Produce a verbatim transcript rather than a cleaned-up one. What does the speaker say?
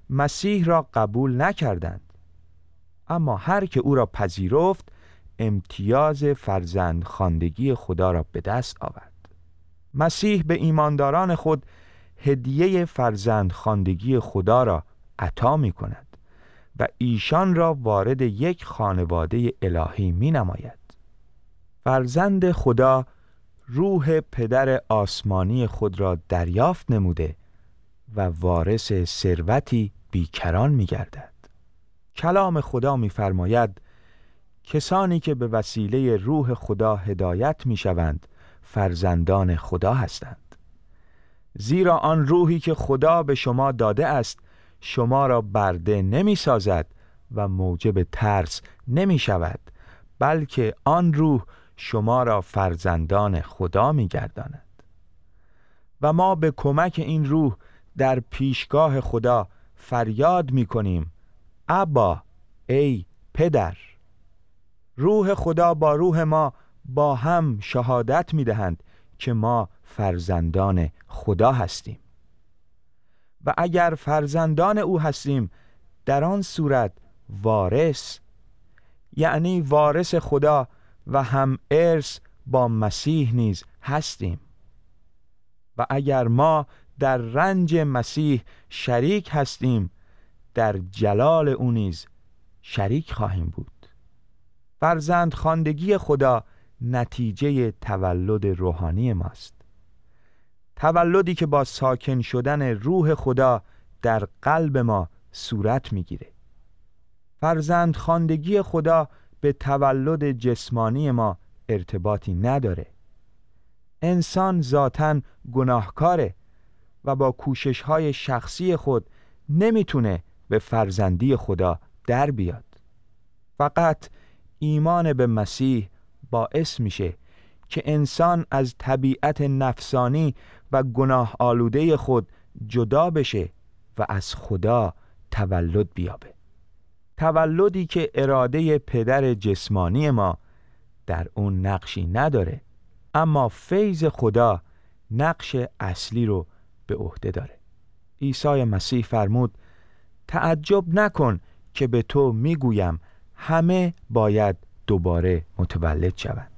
مسیح را قبول نکردند، اما هر که او را پذیرفت امتیاز فرزند خواندگی خدا را به دست آورد. مسیح به ایمانداران خود هدیه فرزند خواندگی خدا را عطا می کند و ایشان را وارد یک خانواده الهی می نماید. فرزند خدا روح پدر آسمانی خود را دریافت نموده و وارث ثروتی بیکران می گردد. کلام خدا می فرماید کسانی که به وسیله روح خدا هدایت می شوند فرزندان خدا هستند، زیرا آن روحی که خدا به شما داده است شما را برده نمی سازد و موجب ترس نمی شود، بلکه آن روح شما را فرزندان خدا می گرداند. و ما به کمک این روح در پیشگاه خدا فریاد می کنیم ابا، ای پدر. روح خدا با روح ما با هم شهادت می دهند که ما فرزندان خدا هستیم و اگر فرزندان او هستیم در آن صورت وارث، یعنی وارث خدا و هم ارث با مسیح نیز هستیم. و اگر ما در رنج مسیح شریک هستیم در جلال او نیز شریک خواهیم بود. فرزند خواندگی خدا نتیجه تولد روحانی ماست، تولدی که با ساکن شدن روح خدا در قلب ما صورت میگیره. فرزند خواندگی خدا به تولد جسمانی ما ارتباطی نداره. انسان ذاتاً گناهکاره و با کوشش‌های شخصی خود نمیتونه به فرزندی خدا در بیاد. فقط ایمان به مسیح باعث میشه که انسان از طبیعت نفسانی و گناه آلوده خود جدا بشه و از خدا تولد بیابه. تولدی که اراده پدر جسمانی ما در اون نقشی نداره، اما فیض خدا نقش اصلی رو به عهده داره. عیسی مسیح فرمود تعجب نکن که به تو میگویم همه باید دوباره متولد شوند.